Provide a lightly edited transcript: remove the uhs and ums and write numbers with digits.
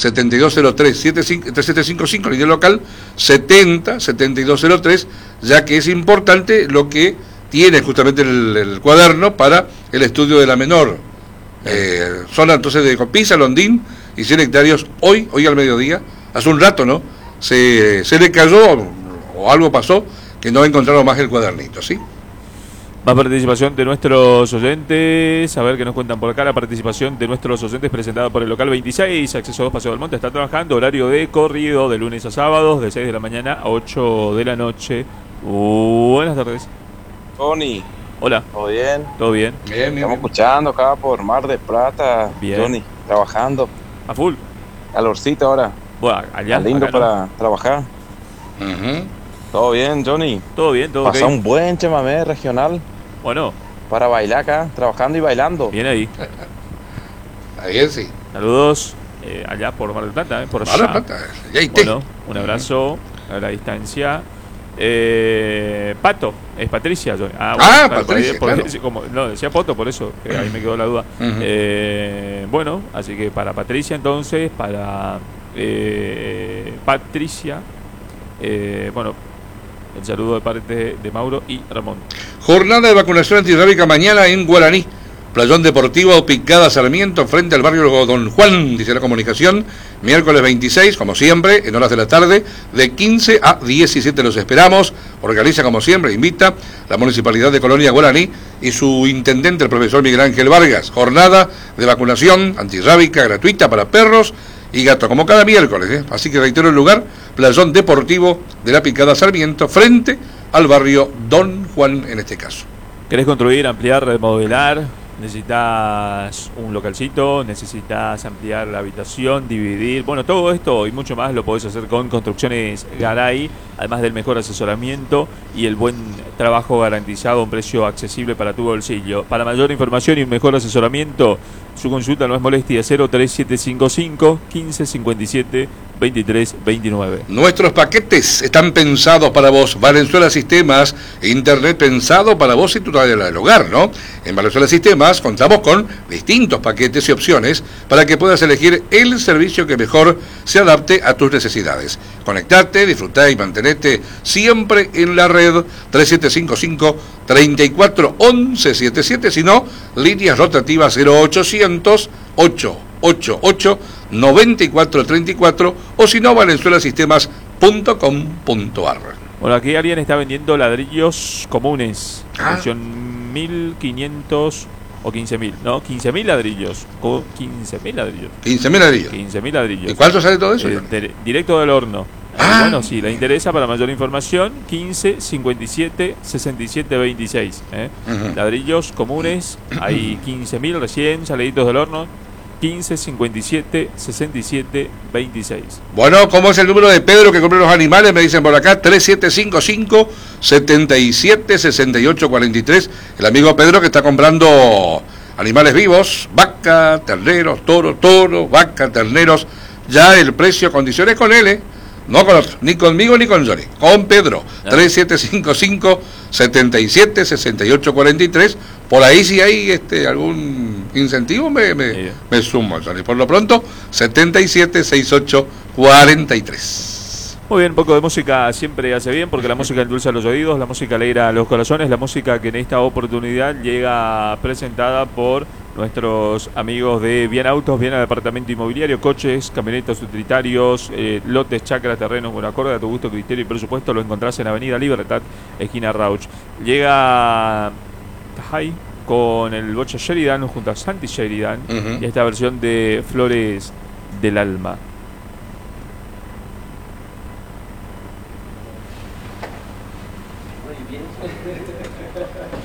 3755, línea local 70-7203, ya que es importante lo que tiene justamente el cuaderno para el estudio de la menor. Zona entonces de Copisa, Londín y 100 hectáreos, hoy al mediodía, hace un rato, ¿no? Se le cayó o algo pasó que no encontraron más el cuadernito, ¿sí? Más participación de nuestros oyentes. A ver qué nos cuentan por acá. La participación de nuestros oyentes presentada por el local 26, acceso 2, Paseo del Monte. Está trabajando, horario de corrido de lunes a sábados, de 6 de la mañana a 8 de la noche. Buenas tardes. Tony. Hola. ¿Todo bien? ¿Todo bien? Bien. Estamos escuchando acá por Mar del Plata. Bien. Tony, trabajando. A full. Calorcito ahora. Bueno, allá. Está lindo acá, ¿no? para trabajar. ¿Todo bien, Johnny? Todo bien, todo Pasó bien. un buen chamamé regional Bueno, para bailar acá, trabajando y bailando. bien ahí. Ahí sí. Saludos allá por Mar del Plata, por allá. Mar del Plata, y ahí te. Bueno, un abrazo a la distancia. Pato, es Patricia. Bueno, Patricia, por ahí, claro. no, decía Poto, por eso, que ahí me quedó la duda. Bueno, así que para Patricia entonces, para Patricia, bueno, el saludo de parte de Mauro y Ramón. Jornada de vacunación antirrábica mañana en Guaraní. Playón Deportivo Picada Sarmiento, frente al barrio Don Juan, dice la comunicación. Miércoles 26, como siempre, en horas de la tarde, de 15 a 17 los esperamos. Organiza, como siempre, invita la Municipalidad de Colonia Guaraní y su intendente, el profesor Miguel Ángel Vargas. Jornada de vacunación antirrábica gratuita para perros y gatos, como cada miércoles. Así que reitero el lugar, Playón Deportivo de la Picada Sarmiento, frente al barrio Don Juan, en este caso. ¿Querés construir, ampliar, remodelar? ¿Necesitas un localcito? ¿Necesitas ampliar la habitación, dividir? Bueno, todo esto y mucho más lo podés hacer con Construcciones Garay, además del mejor asesoramiento y el buen trabajo garantizado a un precio accesible para tu bolsillo. Para mayor información y un mejor asesoramiento, su consulta no es molestia, 03755 1557 2329. Nuestros paquetes están pensados para vos. Valenzuela Sistemas, internet pensado para vos y tu tarea del hogar, ¿no? En Valenzuela Sistemas contamos con distintos paquetes y opciones para que puedas elegir el servicio que mejor se adapte a tus necesidades. Conectate, disfrutá y mantenete siempre en la red. 3755 341177, si no, líneas rotativas 0800 888 9434 o si no, valenzuelasistemas.com.ar. Bueno, aquí alguien está vendiendo ladrillos comunes. Versión 1500 o 15.000, ¿no? 15.000 ladrillos. 15.000 ladrillos. 15.000 ladrillos. 15.000 ladrillos. ¿Y cuánto sale todo eso? Directo del horno. Bueno, si le interesa, para mayor información, 15 57 67 26. Ladrillos comunes, hay 15.000 recién saliditos del horno. 15 57 67 26. Bueno, ¿cómo es el número de Pedro que compró los animales? Me dicen por acá, 3755 77 68 43. El amigo Pedro que está comprando animales vivos, vaca, terneros, toro, vaca, terneros. Ya el precio, condiciones con él, no con otro, ni conmigo ni con Johnny, con Pedro. 3755 77 68 43. Por ahí si hay algún incentivo me sumo, Johnny. Por lo pronto 77 68 43. Muy bien, un poco de música siempre hace bien, porque la música endulza los oídos, la música alegra los corazones, la música que en esta oportunidad llega presentada por nuestros amigos de Bien Autos, Bien Departamento Inmobiliario, coches, camionetas utilitarios, lotes, chacras, terrenos, bueno, acorde a tu gusto, criterio y presupuesto, lo encontrás en Avenida Libertad, esquina Rauch. Llega Tajay con el Bocha Sheridan junto a Santi Sheridan y esta versión de Flores del Alma. Muy bien.